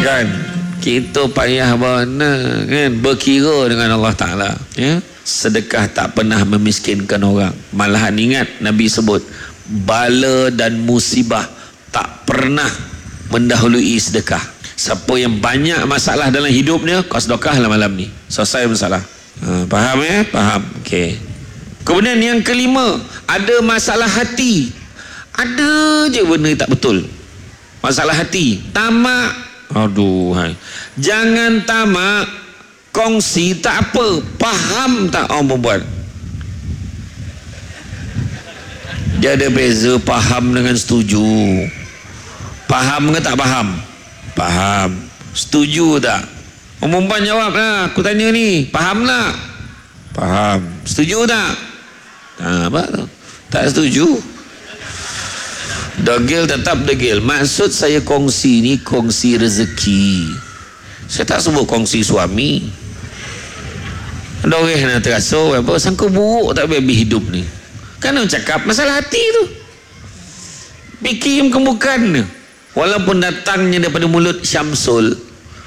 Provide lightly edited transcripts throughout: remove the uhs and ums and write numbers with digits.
kan, kita payah benar kan, berkira dengan Allah Ta'ala, ya. Sedekah tak pernah memiskinkan orang. Malahan ingat Nabi sebut bala dan musibah tak pernah mendahului sedekah. Siapa yang banyak masalah dalam hidupnya, kau sedekahlah malam ni, selesai masalah. Faham ya? Faham. Okey. Kemudian yang kelima, ada masalah hati. Ada je benda tak betul. Masalah hati, tamak. Aduh, hai. Jangan tamak, kongsi tak apa, faham tak orang berbuat. Dia ada beza faham dengan setuju. Faham ke tak faham? Faham. Setuju tak? Orang perempuan jawab lah, aku tanya ni, faham tak? Faham. Setuju tak? Apa tu? Tak setuju. Degil tetap degil. Maksud saya kongsi ni kongsi rezeki. Saya tak sebut kongsi suami. Ada orang nak terasa apa, sangka buruk tak habis hidup ni. Kan orang cakap masalah hati tu, fikir bukan. Walaupun datangnya daripada mulut Syamsul.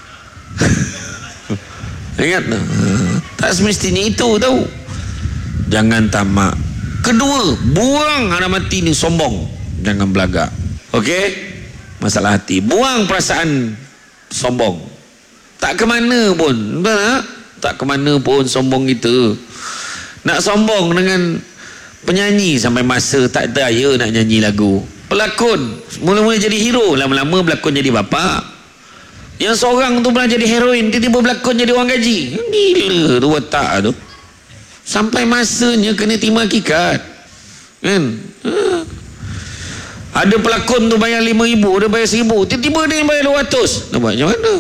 Ingat tak? Tak semestinya itu tahu. Jangan tamak. Kedua, buang anak mati ni sombong. Jangan belagak. Okey? Masalah hati. Buang perasaan sombong. Tak ke mana pun. Betul tak? Tak ke mana pun sombong kita. Nak sombong dengan penyanyi sampai masa tak daya nak nyanyi lagu. Pelakon mula-mula jadi hero, lama-lama berlakon jadi bapa. Yang seorang tu pernah jadi heroin, tiba-tiba berlakon jadi orang gaji. Gila tu watak tu. Sampai masanya kena terima hakikat. Kan? Ada pelakon tu bayar 5,000, dia bayar 1,000, tiba-tiba dia bayar 200. Nak buat macam mana?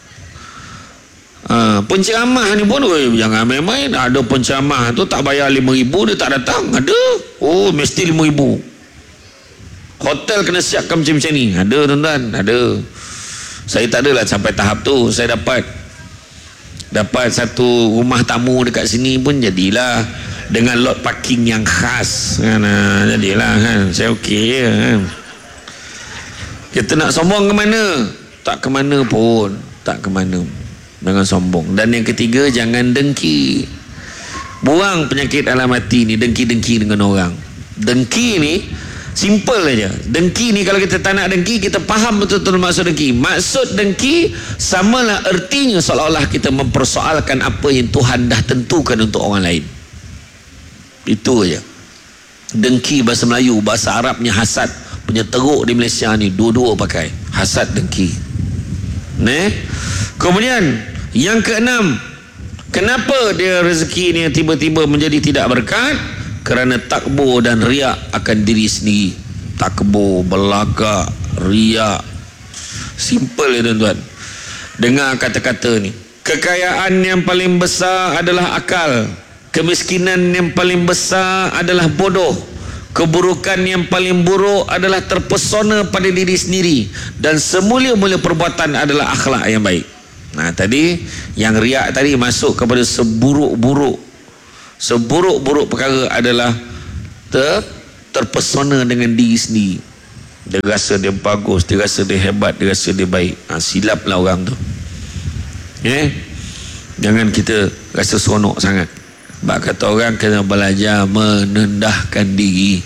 Penceramah ni pun jangan main-main. Ada penceramah tu tak bayar 5,000, dia tak datang. Ada. Oh, mesti 5,000. Hotel kena siapkan macam-macam ni. Ada tuan-tuan, ada. Saya tak adalah sampai tahap tu. Saya dapat satu rumah tamu dekat sini pun jadilah, dengan lot parking yang khas kan. Jadilah kan. Saya okey kan. Kita nak sombong ke mana? Tak ke mana pun. Tak ke mana. Jangan sombong. Dan yang ketiga, jangan dengki. Buang penyakit dalam hati ni, dengki-dengki dengan orang. Dengki ni simple aja. Dengki ni kalau kita tak nak dengki, kita faham betul-betul maksud dengki. Maksud dengki samalah ertinya seolah-olah kita mempersoalkan apa yang Tuhan dah tentukan untuk orang lain. Itu aja. Dengki bahasa Melayu, bahasa Arabnya hasad. Punya teruk di Malaysia ni dua-dua pakai. Hasad, dengki. Kemudian yang keenam, kenapa dia rezeki ni tiba-tiba menjadi tidak berkat? Kerana takbur dan riak akan diri sendiri. Takbur, belagak, riak. Simple ya tuan-tuan. Dengar kata-kata ni. Kekayaan yang paling besar adalah akal. Kemiskinan yang paling besar adalah bodoh. Keburukan yang paling buruk adalah terpesona pada diri sendiri. Dan semula-mula perbuatan adalah akhlak yang baik. Nah tadi yang riak tadi masuk kepada seburuk-buruk perkara adalah terpesona dengan diri sendiri. Dia rasa dia bagus, dia rasa dia hebat, dia rasa dia baik. Silaplah orang tu. Jangan kita rasa seronok sangat. Sebab kata orang kena belajar menendahkan diri.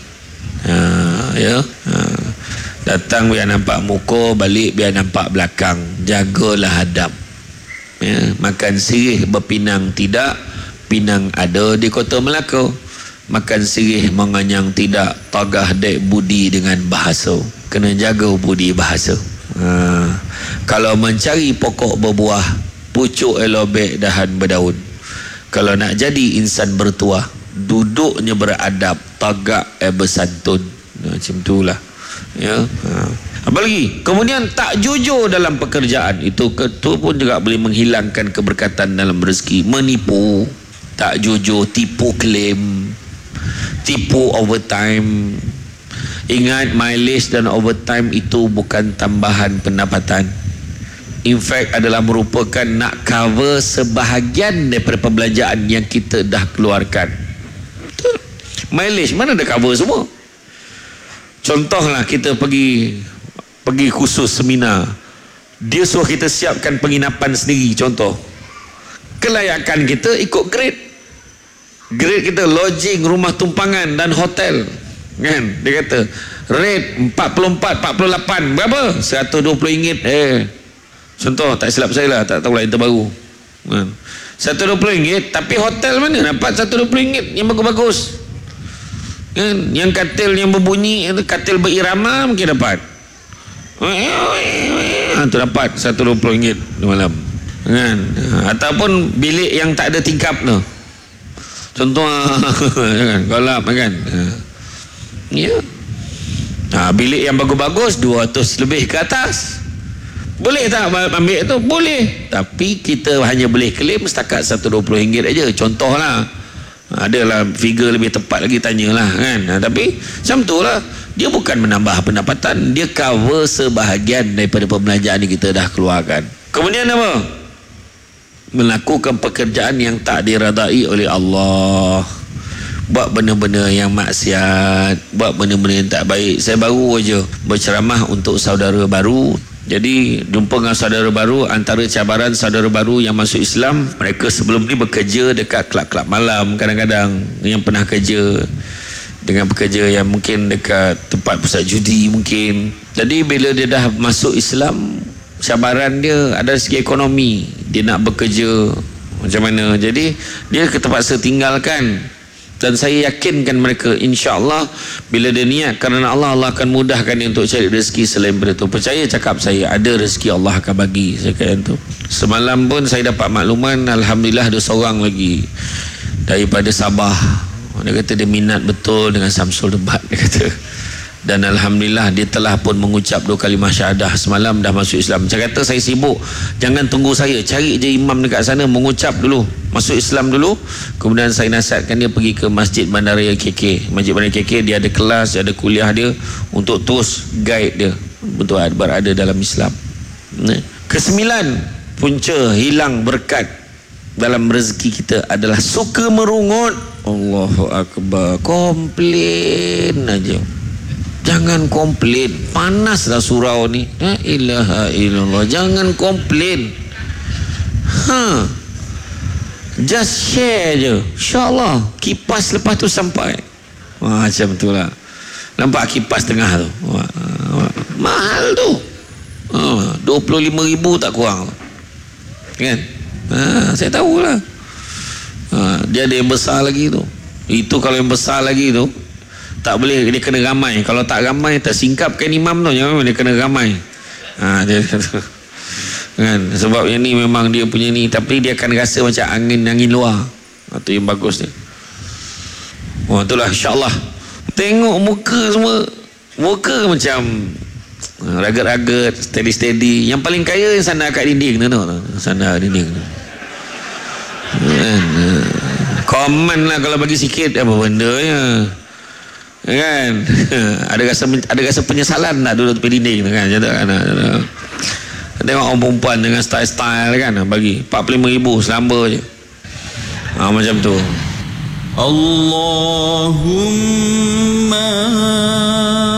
Datang biar nampak muka, balik biar nampak belakang. Jagalah hadap. Makan sirih berpinang tidak, pinang ada di kota Melaka. Makan sirih menganyang tidak, tagah dek budi dengan bahasa. Kena jaga budi bahasa. Kalau mencari pokok berbuah, pucuk elobek dahan berdaun. Kalau nak jadi insan bertuah, duduknya beradab, tagak bersantun. Macam itulah. Apa lagi? Kemudian tak jujur dalam pekerjaan. Itu pun juga boleh menghilangkan keberkatan dalam rezeki. Menipu, tak jujur, tipu klaim, tipu overtime. Ingat, mileage dan overtime itu bukan tambahan pendapatan. In fact adalah merupakan nak cover sebahagian daripada perbelanjaan yang kita dah keluarkan. Betul. Mileage mana dah cover semua. Contohlah kita pergi khusus seminar, dia suruh kita siapkan penginapan sendiri. Contoh, kelayakan kita ikut grade kita, lodging, rumah tumpangan dan hotel, kan? Dia kata rate 44, 48 berapa? RM120. Contoh, tak silap saya lah, tak tahulah yang terbaru, kan? RM120, tapi hotel mana dapat RM120 yang bagus-bagus, kan? Yang katil yang berbunyi, katil berirama mungkin dapat, tu dapat RM120 malam, kan? Ataupun bilik yang tak ada tingkap tu, contoh kan, golap, kan? Ya. Bilik yang bagus-bagus 200 lebih ke atas, boleh tak ambil tu? Boleh, tapi kita hanya boleh claim setakat RM120 aja. Contoh lah, adalah figure lebih tepat lagi, tanyalah, kan? Tapi macam tu lah, dia bukan menambah pendapatan, dia cover sebahagian daripada pembelanjaan yang kita dah keluarkan. Kemudian apa? Melakukan pekerjaan yang tak diradai oleh Allah, buat benda-benda yang maksiat, buat benda-benda yang tak baik. Saya baru aja berceramah untuk saudara baru. Jadi jumpa dengan saudara baru, antara cabaran saudara baru yang masuk Islam, mereka sebelum ni bekerja dekat kelab-kelab malam, kadang-kadang yang pernah kerja dengan pekerja yang mungkin dekat tempat pusat judi mungkin. Jadi bila dia dah masuk Islam, cabaran dia ada segi ekonomi, dia nak bekerja macam mana, jadi dia terpaksa tinggalkan. Dan saya yakinkan mereka, insya-Allah bila dia niat kerana Allah, Allah akan mudahkan dia untuk cari rezeki selain daripada itu. Percaya cakap saya, ada rezeki Allah akan bagi. Saya kata itu. Semalam pun saya dapat makluman, alhamdulillah ada seorang lagi daripada Sabah. Dia kata dia minat betul dengan Samsul Debat, dia kata. Dan alhamdulillah dia telah pun mengucap 2 kalimah syahadah semalam, dah masuk Islam. Saya kata saya sibuk, jangan tunggu saya, cari je imam dekat sana mengucap dulu, masuk Islam dulu, kemudian saya nasihatkan dia pergi ke Masjid Bandaraya KK. Masjid Bandaraya KK dia ada kelas, dia ada kuliah dia untuk terus guide dia untuk berada dalam Islam. Kesembilan, punca hilang berkat dalam rezeki kita adalah suka merungut. Allahu Akbar, komplain aja. Jangan komplain, panaslah surau ni. La ilaha illallah, jangan komplain. Just share je, InsyaAllah kipas lepas tu sampai. Macam tu lah. Nampak kipas tengah tu, mahal tu, 25,000 tak kurang, kan? Saya tahulah. Dia ada yang besar lagi tu. Itu kalau yang besar lagi tu tak boleh, dia kena ramai. Kalau tak ramai, tersingkapkan imam tu, jangan dia kena ramai. Dia kata, kan? Sebab yang ni memang dia punya ni, tapi dia akan rasa macam angin luar. Itu yang bagus dia. Itulah insya-Allah. Tengok muka semua, muka macam ragat-ragat, steady. Yang paling kaya yang sandar kat dinding tu, sandar dinding tu. Komen lah kalau bagi sikit, apa bendanya, kan? ada rasa penyesalan tak duduk tepi dinding tu, kan? Tengok orang perempuan dengan style kan, bagi 45,000 selamba je, macam tu. Allahumma